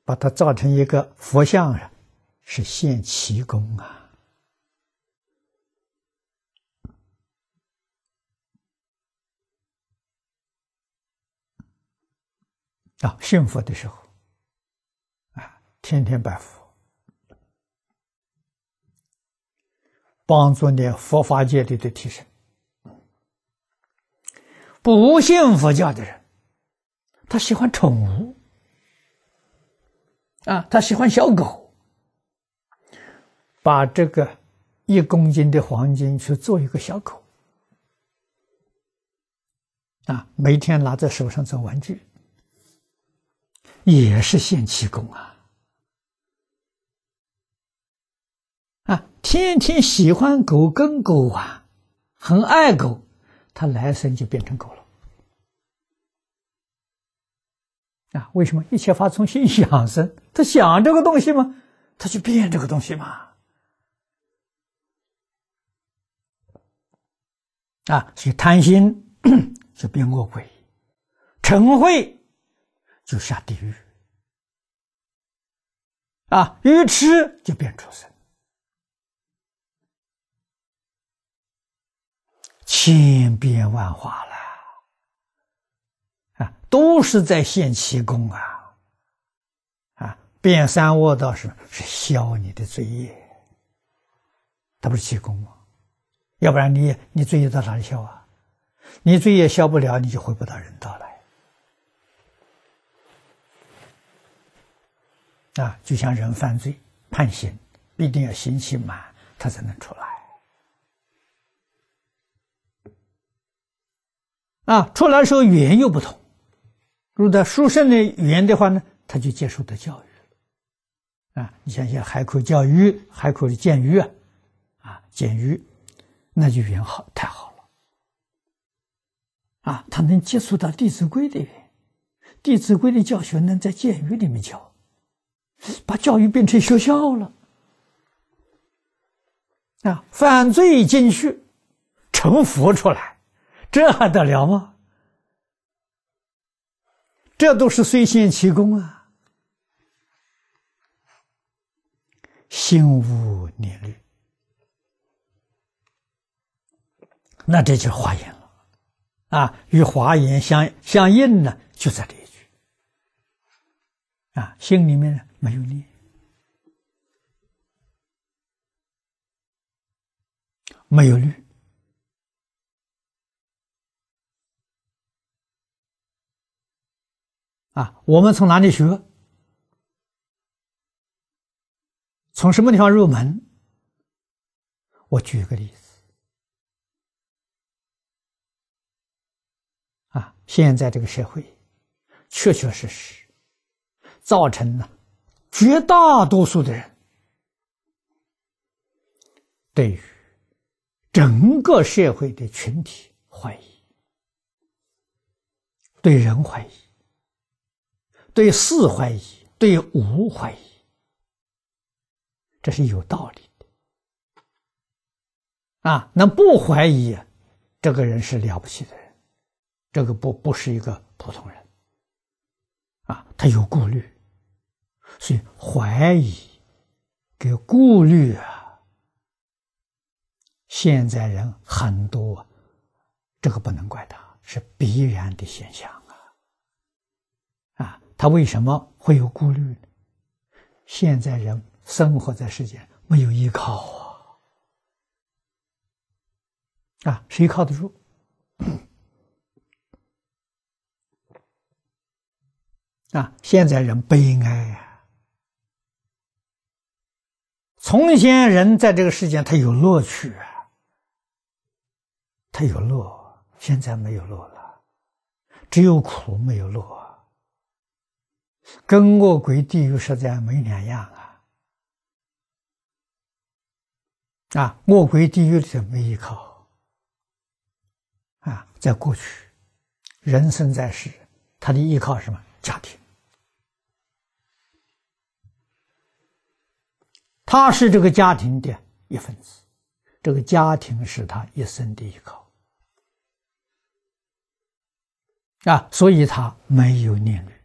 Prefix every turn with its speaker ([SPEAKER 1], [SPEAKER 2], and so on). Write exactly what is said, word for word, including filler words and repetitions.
[SPEAKER 1] 把它造成一个佛像啊，是献奇功啊！啊，信佛的时候，啊，天天拜佛，帮助你佛法界里的提升。不信佛教的人，他喜欢宠物，啊，他喜欢小狗，把这个一公斤的黄金去做一个小狗，啊，每天拿在手上做玩具，也是献奇功啊！啊，天天喜欢狗跟狗玩，很爱狗，他来生就变成狗了。啊，为什么？一切法从心想生，他想这个东西吗？他去变这个东西嘛。啊，所以贪心就变恶鬼，嗔恚就下地狱，啊，愚痴就变畜生，千变万化了。啊，都是在献奇功啊！啊，变三恶道是是消你的罪业，它不是奇功吗？要不然你你罪业到哪里消啊？你罪业消不了，你就回不到人道来。啊，就像人犯罪判刑，必定要刑期满，他才能出来。啊，出来的时候语言又不同。如果在书生的语言的话呢，他就接受的教育啊，你像像海口教育、海口的监狱啊，啊监狱，那就语言好太好了啊，他能接触到《弟子规》的语言，《弟子规》的教学能在监狱里面教，把教育变成学校了啊，犯罪进去，成佛出来，这还得了吗？这都是虽献奇功啊，心无念虑，那这就是华严了啊！与华严相相应呢，就在这一句啊，心里面没有念，没有虑。啊，我们从哪里学？从什么地方入门？我举一个例子。啊，现在这个社会，确确实实造成了绝大多数的人对于整个社会的群体怀疑，对人怀疑。对事怀疑，对无怀疑，这是有道理的啊。那不怀疑，这个人是了不起的人，这个不不是一个普通人啊，他有顾虑，所以怀疑跟顾虑啊，现在人很多，这个不能怪他，是必然的现象啊。啊，他为什么会有顾虑呢？现在人生活在世间没有依靠啊，啊，谁靠得住？啊，现在人悲哀啊！从前人在这个世间他有乐趣啊，他有乐，现在没有乐了，只有苦没有乐。跟恶鬼地狱实在没两样啊！啊，恶鬼地狱里头没依靠啊，在过去，人生在世，他的依靠是什么？家庭，他是这个家庭的一份子，这个家庭是他一生的依靠啊，所以他没有念虑。